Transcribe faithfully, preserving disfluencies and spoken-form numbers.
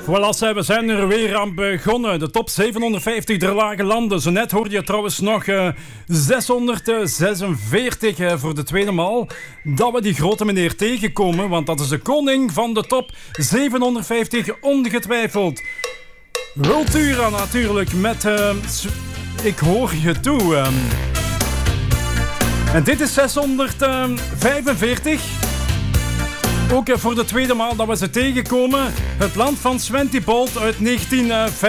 Voilà, we zijn er weer aan begonnen. De top zevenhonderdvijftig der lage landen. Zo net hoorde je trouwens nog uh, zeshonderdzesenveertig uh, voor de tweede maal dat we die grote meneer tegenkomen. Want dat is de koning van de top zevenhonderdvijftig, ongetwijfeld. Wiltura natuurlijk met uh, Ik hoor je toe. Um. En dit is zeshonderdvijfenveertig. Ook voor de tweede maal dat we ze tegenkomen. Het land van Sventy Bolt uit negentien vijfenvijftig.